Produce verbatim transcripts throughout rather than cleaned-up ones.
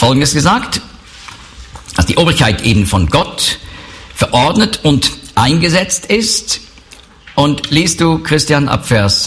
Folgendes gesagt, dass die Obrigkeit eben von Gott verordnet und eingesetzt ist. Und liest du, Christian, ab Vers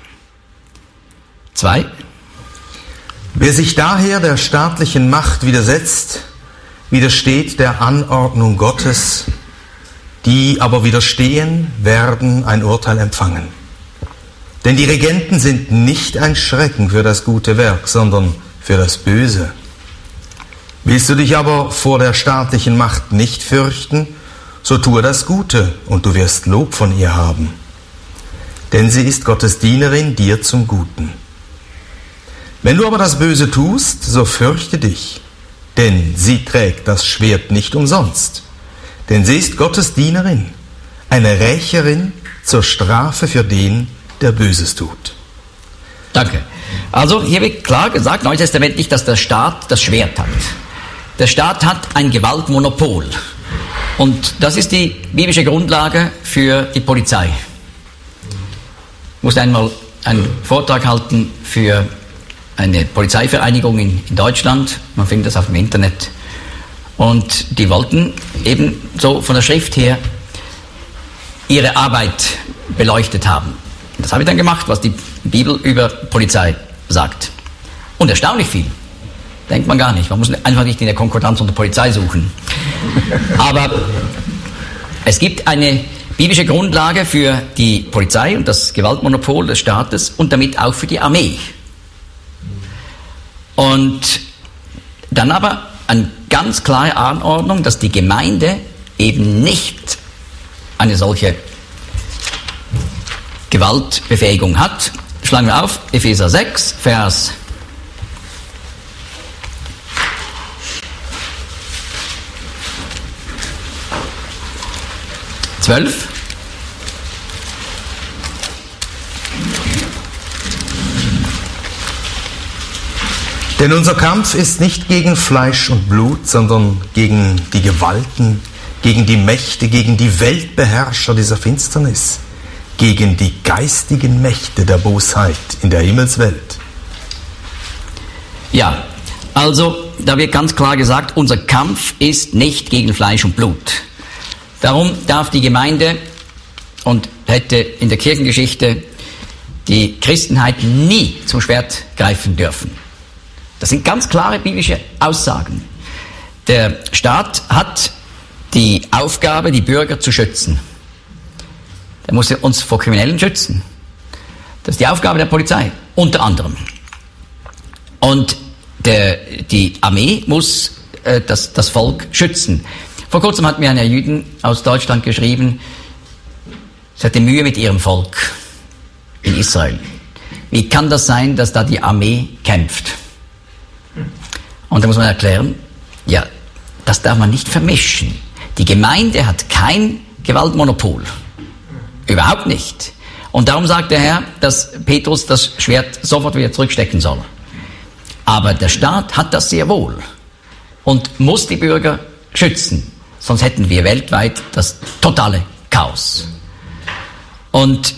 zwei. Wer sich daher der staatlichen Macht widersetzt, widersteht der Anordnung Gottes, die aber widerstehen, werden ein Urteil empfangen. Denn die Regenten sind nicht ein Schrecken für das gute Werk, sondern für das Böse. Willst du dich aber vor der staatlichen Macht nicht fürchten, so tue das Gute, und du wirst Lob von ihr haben. Denn sie ist Gottes Dienerin dir zum Guten. Wenn du aber das Böse tust, so fürchte dich, denn sie trägt das Schwert nicht umsonst. Denn sie ist Gottes Dienerin, eine Rächerin zur Strafe für den, der Böses tut. Danke. Also hier wird klar gesagt, neutestamentlich, dass der Staat das Schwert hat. Der Staat hat ein Gewaltmonopol. Und das ist die biblische Grundlage für die Polizei. Ich musste einmal einen Vortrag halten für eine Polizeivereinigung in, in Deutschland. Man findet das auf dem Internet. Und die wollten eben so von der Schrift her ihre Arbeit beleuchtet haben. Das habe ich dann gemacht, was die Bibel über Polizei sagt. Und erstaunlich viel. Denkt man gar nicht. Man muss einfach nicht in der Konkordanz unter Polizei suchen. Aber es gibt eine biblische Grundlage für die Polizei und das Gewaltmonopol des Staates und damit auch für die Armee. Und dann aber eine ganz klare Anordnung, dass die Gemeinde eben nicht eine solche Gewaltbefähigung hat. Schlagen wir auf, Epheser sechs, Vers zwölf. Denn unser Kampf ist nicht gegen Fleisch und Blut, sondern gegen die Gewalten, gegen die Mächte, gegen die Weltbeherrscher dieser Finsternis, gegen die geistigen Mächte der Bosheit in der Himmelswelt. Ja, also da wird ganz klar gesagt, unser Kampf ist nicht gegen Fleisch und Blut. Darum darf die Gemeinde und hätte in der Kirchengeschichte die Christenheit nie zum Schwert greifen dürfen. Das sind ganz klare biblische Aussagen. Der Staat hat die Aufgabe, die Bürger zu schützen. Der muss uns vor Kriminellen schützen. Das ist die Aufgabe der Polizei, unter anderem. Und der, die Armee muss äh, das, das Volk schützen. Vor kurzem hat mir eine Jüdin aus Deutschland geschrieben, sie hatte Mühe mit ihrem Volk in Israel. Wie kann das sein, dass da die Armee kämpft? Und da muss man erklären, ja, das darf man nicht vermischen. Die Gemeinde hat kein Gewaltmonopol. Überhaupt nicht. Und darum sagt der Herr, dass Petrus das Schwert sofort wieder zurückstecken soll. Aber der Staat hat das sehr wohl und muss die Bürger schützen. Sonst hätten wir weltweit das totale Chaos. Und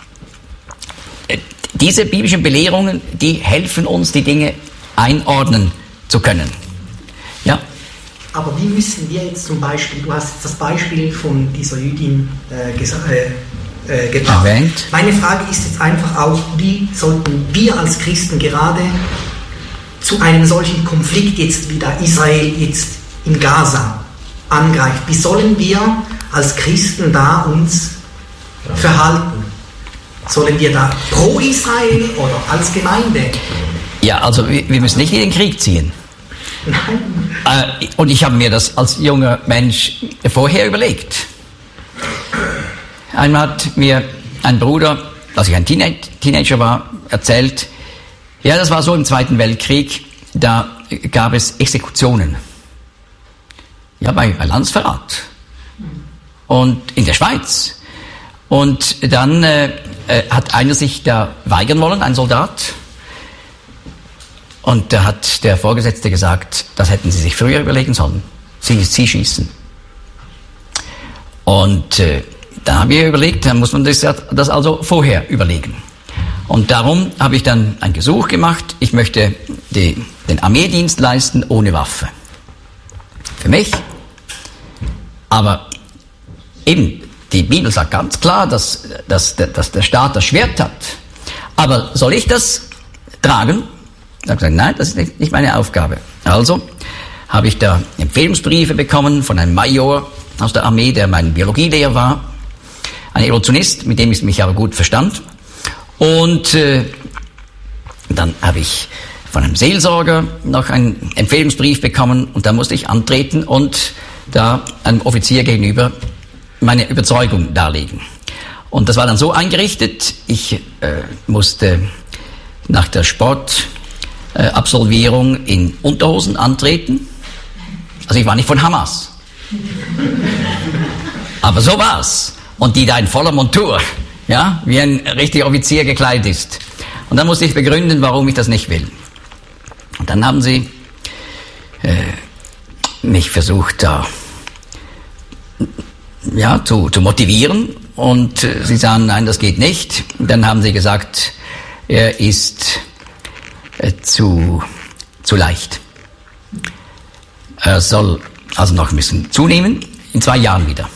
diese biblischen Belehrungen, die helfen uns, die Dinge einordnen zu können. Ja? Aber wie müssen wir jetzt zum Beispiel, du hast jetzt das Beispiel von dieser Jüdin äh, gesagt, äh, äh, gebracht. Erwähnt. Meine Frage ist jetzt einfach auch, wie sollten wir als Christen gerade zu einem solchen Konflikt jetzt, wie da Israel jetzt in Gaza angreift, wie sollen wir als Christen da uns verhalten? Sollen wir da pro Israel oder als Gemeinde? Ja, also wir, wir müssen nicht in den Krieg ziehen. Nein. Äh, und ich habe mir das als junger Mensch vorher überlegt. Einmal hat mir ein Bruder, als ich ein Teenager, Teenager war, erzählt, ja, das war so im Zweiten Weltkrieg, da gab es Exekutionen. Ja, bei, bei Landsverrat. Und in der Schweiz. Und dann äh, hat einer sich da weigern wollen, ein Soldat. Und da hat der Vorgesetzte gesagt, das hätten Sie sich früher überlegen sollen. Sie, Sie schießen. Und äh, da haben wir überlegt, da muss man das, das also vorher überlegen. Und darum habe ich dann ein Gesuch gemacht, ich möchte die, den Armeedienst leisten ohne Waffe. Für mich. Aber eben, die Bibel sagt ganz klar, dass, dass, dass der Staat das Schwert hat. Aber soll ich das tragen? Ich habe gesagt, nein, das ist nicht, nicht meine Aufgabe. Also habe ich da Empfehlungsbriefe bekommen von einem Major aus der Armee, der mein Biologielehrer war. Ein Evolutionist, mit dem ich mich aber gut verstand. Und äh, dann habe ich von einem Seelsorger noch einen Empfehlungsbrief bekommen und da musste ich antreten und da einem Offizier gegenüber meine Überzeugung darlegen. Und das war dann so eingerichtet, ich äh, musste nach der Sportabsolvierung äh, in Unterhosen antreten. Also ich war nicht von Hamas. Aber so war's. Und die da in voller Montur, ja, wie ein richtiger Offizier gekleidet ist. Und dann musste ich begründen, warum ich das nicht will. Und dann haben sie äh, mich versucht, da ja, zu, zu motivieren. Und äh, sie sagen, nein, das geht nicht. Und dann haben sie gesagt, er ist äh, zu, zu leicht. Er soll also noch ein bisschen zunehmen. In zwei Jahren wieder.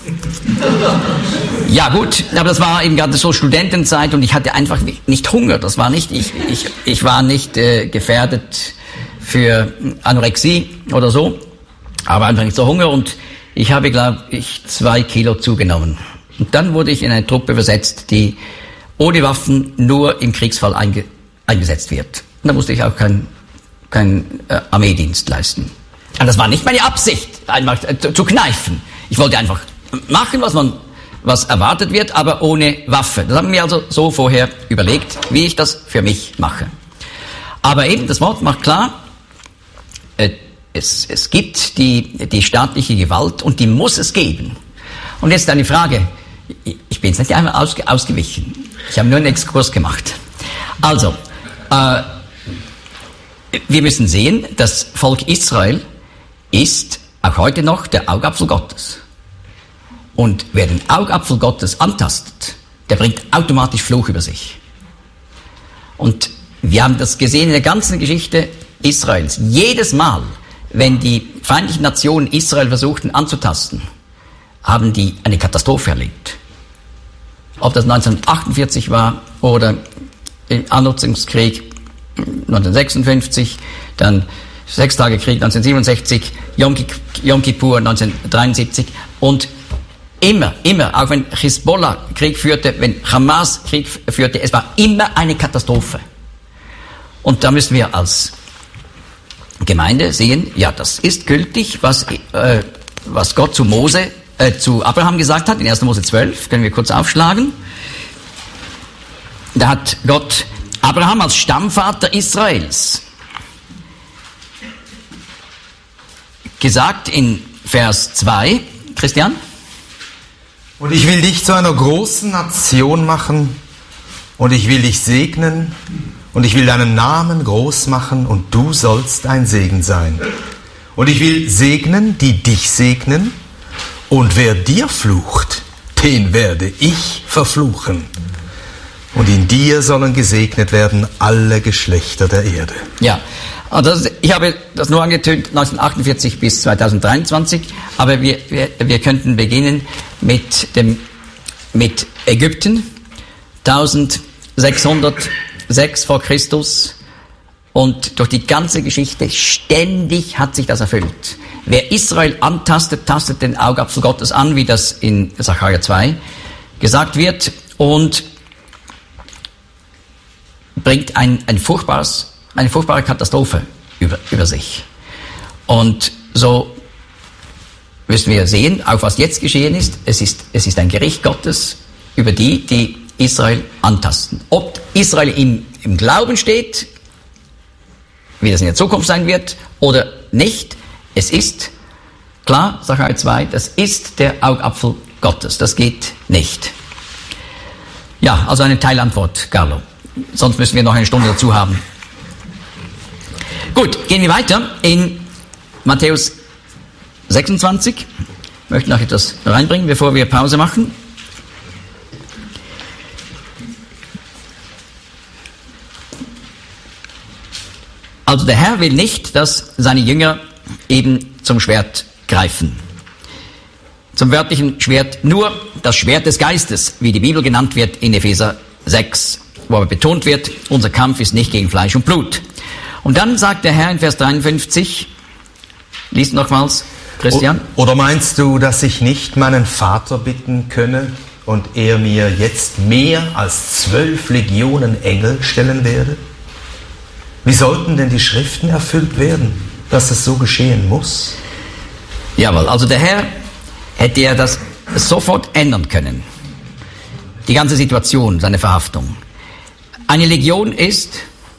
Ja gut, aber das war eben gerade so Studentenzeit und ich hatte einfach nicht, nicht Hunger. Das war nicht, ich, ich, ich war nicht äh, gefährdet für Anorexie oder so, aber einfach nicht so Hunger und ich habe, glaube ich, zwei Kilo zugenommen. Und dann wurde ich in eine Truppe versetzt, die ohne Waffen nur im Kriegsfall einge, eingesetzt wird. Und da musste ich auch keinen kein, äh, Armeedienst leisten. Aber das war nicht meine Absicht, einfach äh, zu, zu kneifen. Ich wollte einfach machen, was man, was erwartet wird, aber ohne Waffe. Das haben wir mir also so vorher überlegt, wie ich das für mich mache. Aber eben, das Wort macht klar, äh, es, es gibt die, die staatliche Gewalt und die muss es geben. Und jetzt eine Frage, ich bin jetzt nicht einmal ausge, ausgewichen, ich habe nur einen Exkurs gemacht. Also, äh, wir müssen sehen, das Volk Israel ist auch heute noch der Augapfel Gottes. Und wer den Augapfel Gottes antastet, der bringt automatisch Fluch über sich. Und wir haben das gesehen in der ganzen Geschichte Israels. Jedes Mal, wenn die feindlichen Nationen Israel versuchten anzutasten, haben die eine Katastrophe erlebt. Ob das neunzehnhundertachtundvierzig war oder im Annutzungskrieg neunzehnhundertsechsundfünfzig, dann Sechstagekrieg neunzehnhundertsiebenundsechzig, Yom, Yom Kippur neunzehnhundertdreiundsiebzig und immer, immer, auch wenn Hisbollah Krieg führte, wenn Hamas Krieg führte, es war immer eine Katastrophe. Und da müssen wir als Gemeinde sehen, ja, das ist gültig, was, äh, was Gott zu Mose, äh, zu Abraham gesagt hat, in erster Mose zwölf, können wir kurz aufschlagen. Da hat Gott Abraham als Stammvater Israels gesagt in Vers zwei, Christian? Und ich will dich zu einer großen Nation machen und ich will dich segnen und ich will deinen Namen groß machen und du sollst ein Segen sein. Und ich will segnen, die dich segnen und wer dir flucht, den werde ich verfluchen. Und in dir sollen gesegnet werden alle Geschlechter der Erde. Ja. Also ich habe das nur angetönt, neunzehnhundertachtundvierzig bis zweitausenddreiundzwanzig, aber wir, wir, wir könnten beginnen mit, dem, mit Ägypten, eintausendsechshundertsechs vor Christus, und durch die ganze Geschichte ständig hat sich das erfüllt. Wer Israel antastet, tastet den Augapfel Gottes an, wie das in Sacharja zwei gesagt wird, und bringt ein, ein furchtbares eine furchtbare Katastrophe über, über sich. Und so müssen wir sehen, auch was jetzt geschehen ist, es ist, es ist ein Gericht Gottes über die, die Israel antasten. Ob Israel im, im Glauben steht, wie das in der Zukunft sein wird, oder nicht, es ist klar, Sacharja zwei, das ist der Augapfel Gottes, das geht nicht. Ja, also eine Teilantwort, Carlo. Sonst müssen wir noch eine Stunde dazu haben. Gut, gehen wir weiter in Matthäus sechsundzwanzig. Ich möchte noch etwas reinbringen, bevor wir Pause machen. der Herr will nicht, dass seine Jünger eben zum Schwert greifen. Zum wörtlichen Schwert nur das Schwert des Geistes, wie die Bibel genannt wird in Epheser sechs, wo aber betont wird, unser Kampf ist nicht gegen Fleisch und Blut. Und dann sagt der Herr in Vers dreiundfünfzig, lies nochmals, Christian. Oder meinst du, dass ich nicht meinen Vater bitten könne und er mir jetzt mehr als zwölf Legionen Engel stellen werde? Wie sollten denn die Schriften erfüllt werden, dass es so geschehen muss? Jawohl, also der Herr hätte ja das sofort ändern können. Die ganze Situation, seine Verhaftung. Eine Legion ist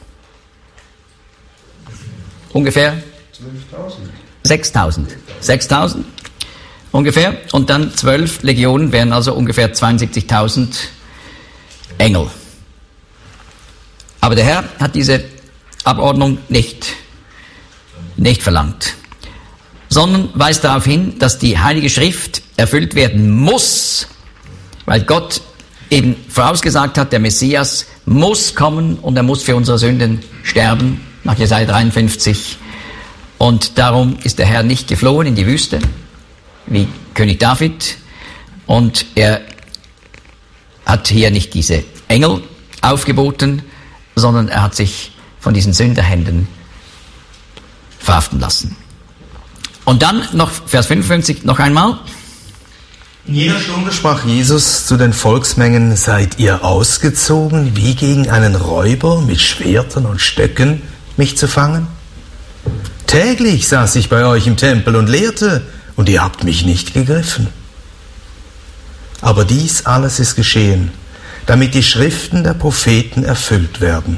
ungefähr sechstausend. sechstausend ungefähr. Und dann zwölf Legionen wären also ungefähr zweiundsiebzigtausend Engel. Aber der Herr hat diese Abordnung nicht, nicht verlangt, sondern weist darauf hin, dass die Heilige Schrift erfüllt werden muss, weil Gott eben vorausgesagt hat, der Messias muss kommen und er muss für unsere Sünden sterben, nach Jesaja dreiundfünfzig. Und darum ist der Herr nicht geflohen in die Wüste, wie König David, und er hat hier nicht diese Engel aufgeboten, sondern er hat sich von diesen Sünderhänden verhaften lassen. Und dann noch Vers fünfundfünfzig noch einmal. In jener Stunde sprach Jesus zu den Volksmengen: Seid ihr ausgezogen, wie gegen einen Räuber mit Schwertern und Stöcken mich zu fangen? Täglich saß ich bei euch im Tempel und lehrte, und ihr habt mich nicht gegriffen. Aber dies alles ist geschehen, damit die Schriften der Propheten erfüllt werden.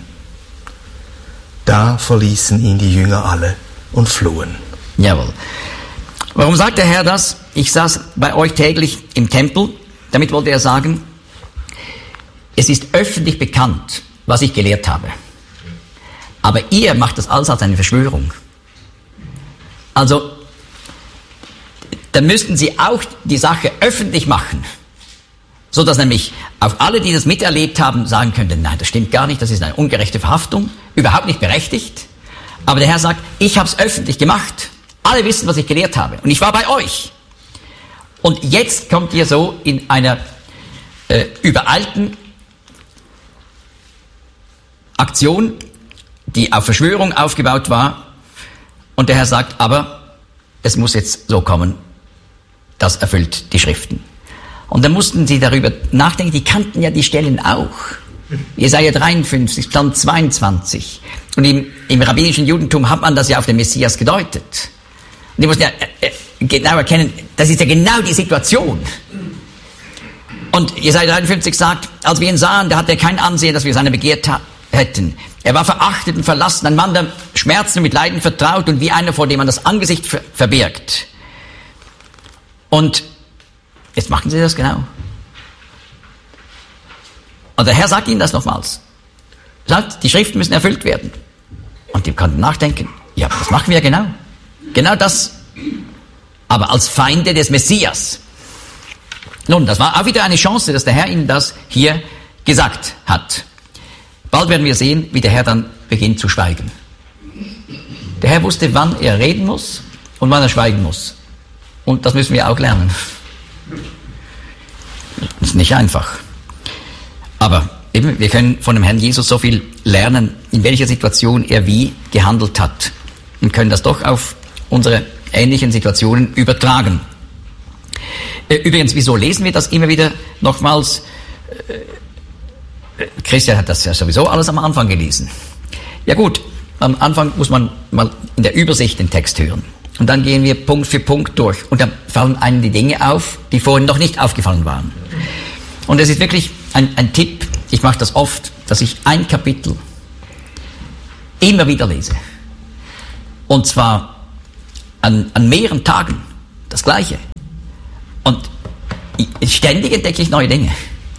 Da verließen ihn die Jünger alle und flohen. Jawohl. Warum sagt der Herr das? Ich saß bei euch täglich im Tempel. Damit wollte er sagen, es ist öffentlich bekannt, was ich gelehrt habe. Aber ihr macht das alles als eine Verschwörung. Also, dann müssten sie auch die Sache öffentlich machen, so dass nämlich auch alle, die das miterlebt haben, sagen könnten, nein, das stimmt gar nicht, das ist eine ungerechte Verhaftung, überhaupt nicht berechtigt. Aber der Herr sagt, ich habe es öffentlich gemacht. Alle wissen, was ich gelehrt habe. Und ich war bei euch. Und jetzt kommt ihr so in einer äh, übereilten Aktion, die auf Verschwörung aufgebaut war. Und der Herr sagt, aber es muss jetzt so kommen, das erfüllt die Schriften. Und dann mussten sie darüber nachdenken, die kannten ja die Stellen auch. Jesaja dreiundfünfzig, Psalm zweiundzwanzig. Und im, im rabbinischen Judentum hat man das ja auf den Messias gedeutet. Und die mussten ja äh, genau erkennen, das ist ja genau die Situation. Und Jesaja dreiundfünfzig sagt, als wir ihn sahen, da hatte er kein Ansehen, dass wir seine begehrt ha- hätten. Er war verachtet und verlassen, ein Mann, der Schmerzen und mit Leiden vertraut und wie einer, vor dem man das Angesicht ver- verbirgt. Und jetzt machen sie das genau. Und der Herr sagt ihnen das nochmals. Er sagt, die Schriften müssen erfüllt werden. Und die konnten nachdenken, ja, das machen wir genau. Genau das. Aber als Feinde des Messias. Nun, das war auch wieder eine Chance, dass der Herr ihnen das hier gesagt hat. Bald werden wir sehen, wie der Herr dann beginnt zu schweigen. Der Herr wusste, wann er reden muss und wann er schweigen muss. Und das müssen wir auch lernen. Das ist nicht einfach. Aber eben, wir können von dem Herrn Jesus so viel lernen, in welcher Situation er wie gehandelt hat. Und können das doch auf unsere ähnlichen Situationen übertragen. Übrigens, wieso lesen wir das immer wieder nochmals? Christian hat das ja sowieso alles am Anfang gelesen. Ja gut, am Anfang muss man mal in der Übersicht den Text hören. Und dann gehen wir Punkt für Punkt durch. Und dann fallen einem die Dinge auf, die vorhin noch nicht aufgefallen waren. Und es ist wirklich ein, ein Tipp, ich mache das oft, dass ich ein Kapitel immer wieder lese. Und zwar an, an mehreren Tagen das Gleiche. Und ich, ständig entdecke ich neue Dinge.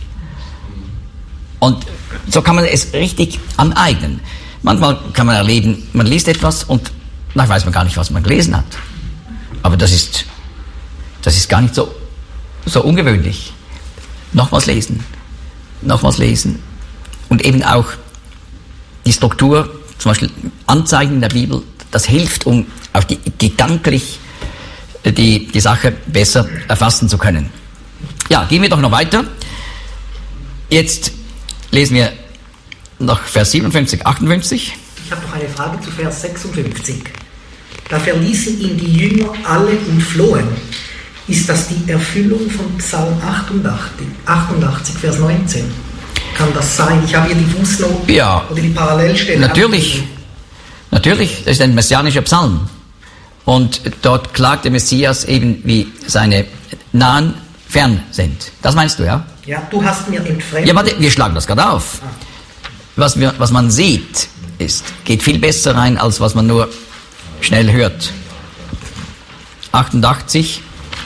Und so kann man es richtig aneignen. Manchmal kann man erleben, man liest etwas und dann weiß man gar nicht, was man gelesen hat. Aber das ist, das ist gar nicht so, so ungewöhnlich. Nochmals lesen, nochmals lesen. Und eben auch die Struktur zum Beispiel Anzeigen in der Bibel, das hilft, um auch die, gedanklich die, die Sache besser erfassen zu können. Ja, gehen wir doch noch weiter. Jetzt lesen wir noch Vers siebenundfünfzig, achtundfünfzig. Ich habe noch eine Frage zu Vers sechsundfünfzig. Da verließen ihn die Jünger alle und flohen. Ist das die Erfüllung von Psalm achtundachtzig, achtundachtzig Vers neunzehn? Kann das sein? Ich habe hier die Fußnote ja, oder die Parallelstelle. Natürlich, natürlich, das ist ein messianischer Psalm. Und dort klagt der Messias eben, wie seine Nahen fern sind. Das meinst du, ja? Ja, du hast mir entfremdet. Ja, warte, wir schlagen das gerade auf. Ah. Was, wir, was man sieht, ist, geht viel besser rein, als was man nur schnell hört. achtundachtzig.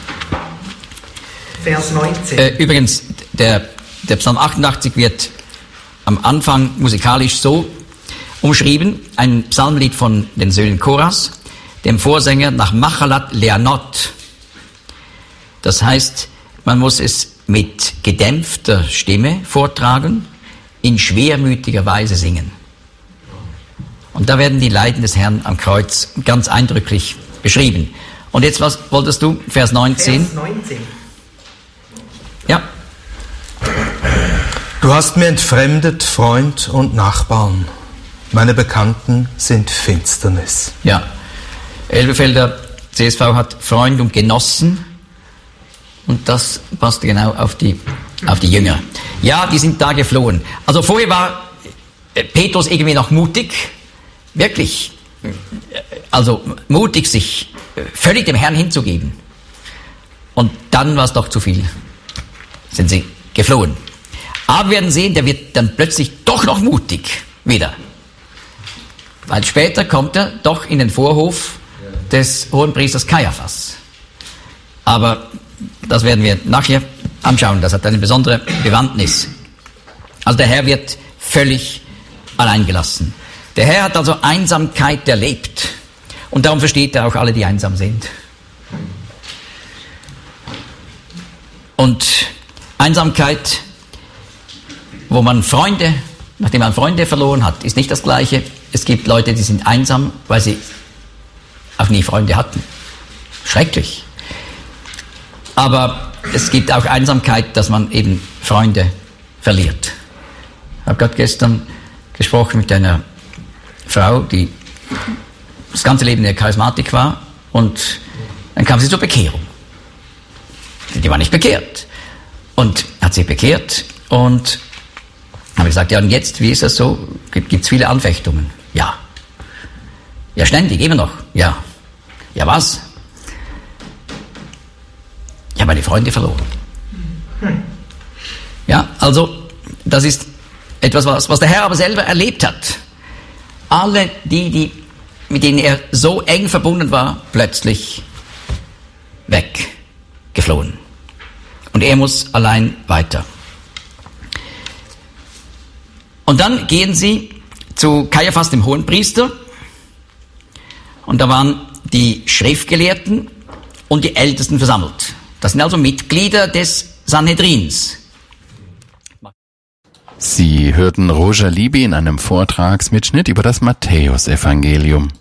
Vers neunzehn. Äh, übrigens, der, der Psalm achtundachtzig wird am Anfang musikalisch so umschrieben, ein Psalmlied von den Söhnen Koras, dem Vorsänger nach Machalat Leanot. Das heißt, man muss es mit gedämpfter Stimme vortragen, in schwermütiger Weise singen. Und da werden die Leiden des Herrn am Kreuz ganz eindrücklich beschrieben. Und jetzt, was wolltest du? Vers neunzehn. Vers neunzehn. Ja. Du hast mir entfremdet, Freund und Nachbarn. Meine Bekannten sind Finsternis. Ja. Elberfelder C S V hat Freund und Genossen. Und das passt genau auf die, auf die Jünger. Ja, die sind da geflohen. Also vorher war Petrus irgendwie noch mutig. Wirklich. Also mutig, sich völlig dem Herrn hinzugeben. Und dann war es doch zu viel. Sind sie geflohen. Aber wir werden sehen, der wird dann plötzlich doch noch mutig wieder. Weil später kommt er doch in den Vorhof des Hohenpriesters Kaiaphas. Aber das werden wir nachher anschauen. Das hat eine besondere Bewandtnis. Also der Herr wird völlig allein gelassen. Der Herr hat also Einsamkeit erlebt. Und darum versteht er auch alle, die einsam sind. Und Einsamkeit, wo man Freunde, nachdem man Freunde verloren hat, ist nicht das Gleiche. Es gibt Leute, die sind einsam, weil sie auch nie Freunde hatten. Schrecklich. Aber es gibt auch Einsamkeit, dass man eben Freunde verliert. Ich habe gerade gestern gesprochen mit einer Frau, die das ganze Leben in der Charismatik war, und dann kam sie zur Bekehrung. Die war nicht bekehrt. Und hat sich bekehrt und habe gesagt, ja, und jetzt, wie ist das so? Gibt es viele Anfechtungen? Ja. Ja, ständig, immer noch. Ja. Ja, was? Ich habe meine Freunde verloren. Ja, also, das ist etwas, was, was der Herr aber selber erlebt hat. Alle die, die, mit denen er so eng verbunden war, plötzlich weggeflohen. Und er muss allein weiter. Und dann gehen sie zu Kaiaphas, dem Hohenpriester. Und da waren die Schriftgelehrten und die Ältesten versammelt. Das sind also Mitglieder des Sanhedrins. Sie hörten Roger Libby in einem Vortragsmitschnitt über das Matthäusevangelium.